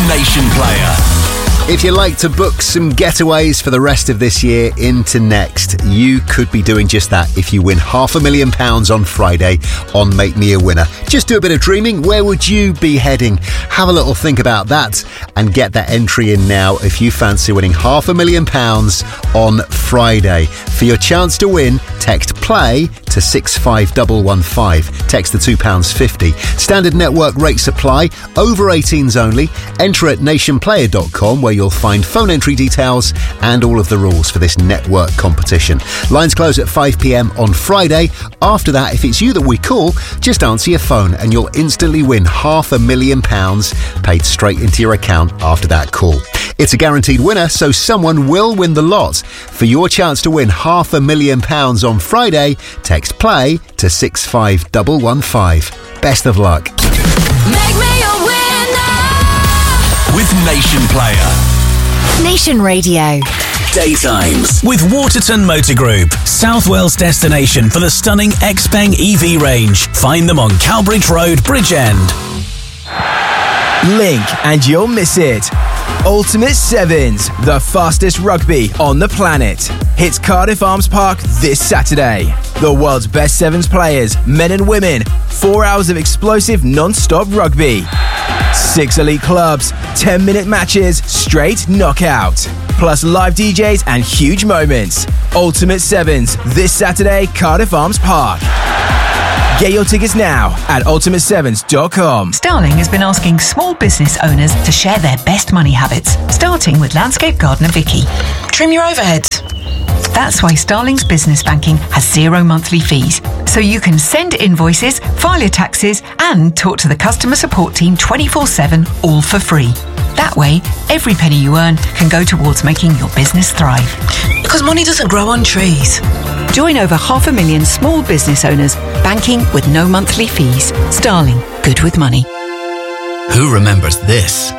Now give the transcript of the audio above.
Nation Player. If you like to book some getaways for the rest of this year into next, you could be doing just that if you win £500,000 on Friday on Make Me a Winner. Just do a bit of dreaming. Where would you be heading? Have a little think about that and get that entry in now if you fancy winning £500,000 on Friday. For your chance to win, text PLAY to 65115. Text the £2.50. Standard network rates apply. Over 18s only. Enter at nationplayer.com where you'll find phone entry details and all of the rules for this network competition. Lines close at 5 p.m. on Friday. After that, if it's you that we call, just answer your phone and you'll instantly win £500,000 paid straight into your account after that call. It's a guaranteed winner, so someone will win the lot. For your chance to win £500,000 on Friday, text PLAY to 65115. Best of luck. Make me a winner with Nation Player. Nation Radio. Daytimes with Waterton Motor Group, South Wales destination for the stunning Xpeng EV range. Find them on Cowbridge Road, Bridgend. Link and you'll miss it. Ultimate Sevens, the fastest rugby on the planet, hits Cardiff Arms Park this Saturday. The world's best sevens players, men and women, 4 hours of explosive non-stop rugby. 6 elite clubs, 10-minute matches, straight knockout. Plus live DJs and huge moments. Ultimate Sevens, this Saturday, Cardiff Arms Park. Get your tickets now at ultimate7s.com. Starling has been asking small business owners to share their best money habits, starting with landscape gardener Vicky. Trim your overheads. That's why Starling's business banking has 0 monthly fees. So you can send invoices, file your taxes, and talk to the customer support team 24/7, all for free. That way, every penny you earn can go towards making your business thrive. Because money doesn't grow on trees. Join over 500,000 small business owners banking with no monthly fees. Starling, good with money. Who remembers this?